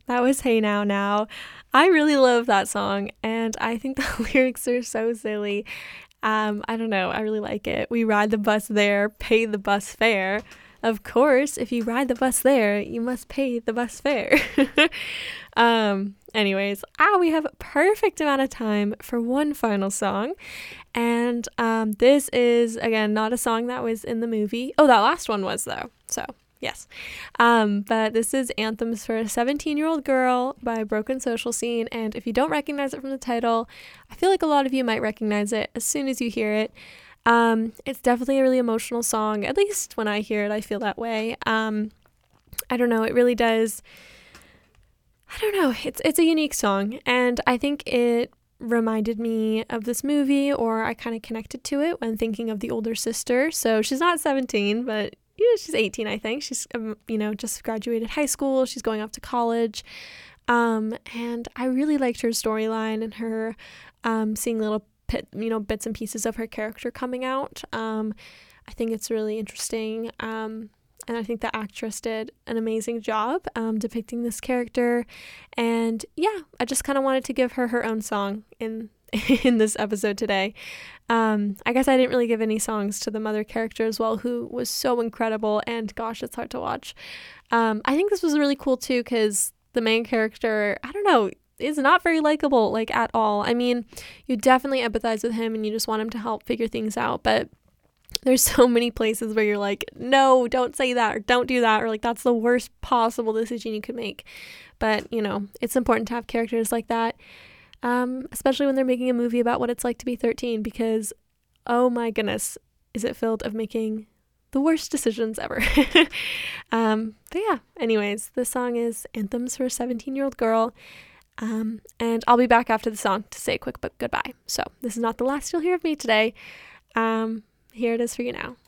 That was Hey Now Now. I really love that song, and I think the lyrics are so silly. I don't know, I really like it. We ride the bus there, pay the bus fare. Of course, if you ride the bus there, you must pay the bus fare. Anyways, we have a perfect amount of time for one final song. And this is, again, not a song that was in the movie. Oh, that last one was, though. So, yes. But this is Anthems for a 17-Year-Old Girl by Broken Social Scene. And if you don't recognize it from the title, I feel like a lot of you might recognize it as soon as you hear it. It's definitely a really emotional song. At least when I hear it, I feel that way. I don't know. It really does. I don't know. It's a unique song. And I think it reminded me of this movie, or I kind of connected to it when thinking of the older sister. So she's not 17, but she's 18, I think. She's, just graduated high school. She's going off to college. And I really liked her storyline and her seeing little bits and pieces of her character coming out. I think it's really interesting. And I think the actress did an amazing job depicting this character. And yeah, I just kind of wanted to give her own song in this episode today. I guess I didn't really give any songs to the mother character as well, who was so incredible. And gosh, it's hard to watch. I think this was really cool too, because the main character, I don't know, is not very likable, like, at all. I mean, you definitely empathize with him and you just want him to help figure things out, but there's so many places where you're like, no, don't say that, or don't do that, or like, that's the worst possible decision you could make. But, it's important to have characters like that, especially when they're making a movie about what it's like to be 13, because, oh my goodness, is it filled of making the worst decisions ever. But yeah, anyways, this song is Anthems for a 17-Year-Old Girl. And I'll be back after the song to say a quick goodbye. So this is not the last you'll hear of me today. Here it is for you now.